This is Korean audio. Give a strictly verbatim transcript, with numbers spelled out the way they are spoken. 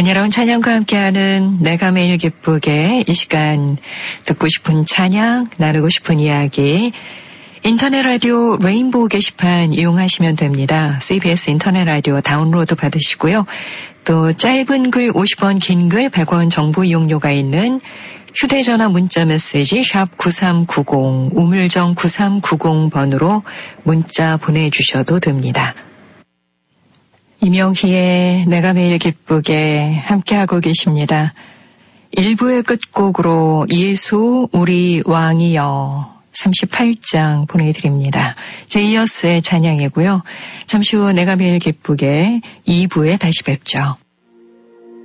은혜로운 찬양과 함께하는 내가 매일 기쁘게 이 시간 듣고 싶은 찬양, 나누고 싶은 이야기 인터넷 라디오 레인보우 게시판 이용하시면 됩니다. 씨비에스 인터넷 라디오 다운로드 받으시고요. 또 짧은 글 오십 원, 긴 글 백 원 정보 이용료가 있는 휴대전화 문자 메시지 샵 구삼구공 우물정 구삼구공 번으로 문자 보내주셔도 됩니다. 이명희의 내가 매일 기쁘게 함께하고 계십니다. 일 부의 끝곡으로 예수 우리 왕이여 삼십팔 장 보내드립니다. 제이어스의 찬양이고요. 잠시 후 내가 매일 기쁘게 이 부에 다시 뵙죠.